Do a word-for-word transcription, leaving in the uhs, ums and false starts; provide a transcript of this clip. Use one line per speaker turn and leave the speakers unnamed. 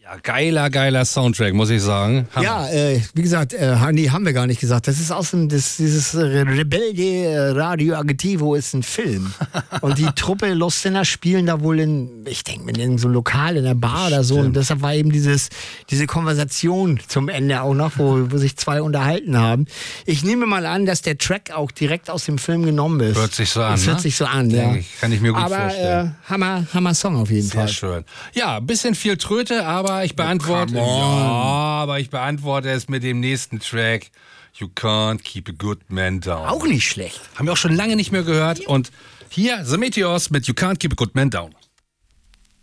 Geiler, geiler Soundtrack, muss ich sagen. Hammer.
Ja, äh, wie gesagt, äh, nee, haben wir gar nicht gesagt. Das ist aus dem, das, dieses Rebelde Radio Agitivo ist ein Film. Und die Truppe Los Sinners spielen da wohl in, ich denke, in so einem Lokal, in der Bar oder so. Und deshalb war eben dieses, diese Konversation zum Ende auch noch, wo, wo sich zwei unterhalten haben. Ich nehme mal an, dass der Track auch direkt aus dem Film genommen ist.
Hört sich so an,
Das hört
ne?
sich so an, ja.
Ich, kann ich mir gut
aber,
vorstellen.
Äh, Hammer, Hammer Song auf jeden
Sehr
Fall.
schön. Ja, ein bisschen viel Tröte, aber ich beantworte.
come on.
Ja, aber ich beantworte es mit dem nächsten Track. You can't keep a good man down.
Auch nicht schlecht.
Haben wir auch schon lange nicht mehr gehört. Und hier The Meteors mit You can't keep a good man down.